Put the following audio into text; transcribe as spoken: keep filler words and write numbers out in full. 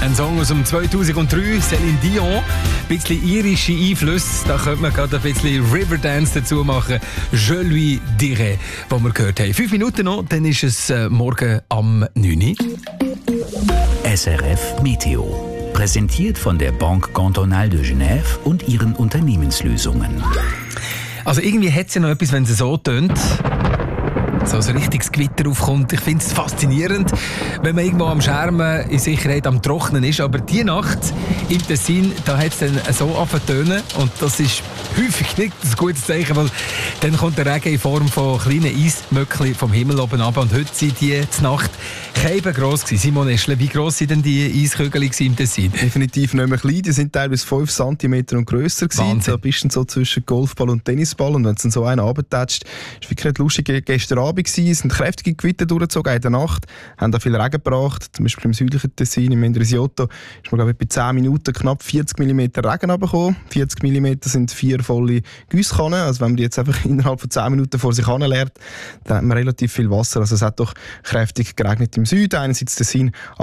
Ein Song aus dem zweitausenddrei, Céline Dion. Ein bisschen irische Einflüsse, da könnte man gerade ein bisschen Riverdance dazu machen. Je lui dirai, was wir gehört haben. Fünf Minuten noch, dann ist es äh, morgen am neun Uhr. S R F Meteo. Präsentiert von der Banque Cantonale de Genève und ihren Unternehmenslösungen. Also irgendwie hat es ja noch etwas, wenn es so tönt. So ein richtiges Gewitter aufkommt. Ich finde es faszinierend, wenn man irgendwo am Schermen in Sicherheit am Trocknen ist. Aber die Nacht im Tessin, da hat es dann so angetönt. Und das ist häufig nicht ein gutes Zeichen, weil dann kommt der Regen in Form von kleinen Eismöckchen vom Himmel oben runter. Und heute sind die zur Nacht keine gross gewesen. Simon Eschle, wie gross waren denn die Eiskügel im Tessin? Definitiv nicht mehr klein. Die sind teilweise fünf Zentimeter und grösser gewesen. Wahnsinn. Da bist du so zwischen Golfball und Tennisball. Und wenn es dann so einen runtertätscht, ist wirklich nicht lustig. Gestern Abend gewesen, es sind kräftige Gewitter durchgezogen in der Nacht, haben da viel Regen gebracht. Zum Beispiel im südlichen Tessin, im Mendrisiotto, ist man glaube ich bei zehn Minuten knapp vierzig Millimeter Regen runtergekommen. vierzig Millimeter sind vier volle Gusskannen. Also wenn man die jetzt einfach innerhalb von zehn Minuten vor sich hin leert, dann hat man relativ viel Wasser. Also es hat doch kräftig geregnet im Süden, einerseits Tessin,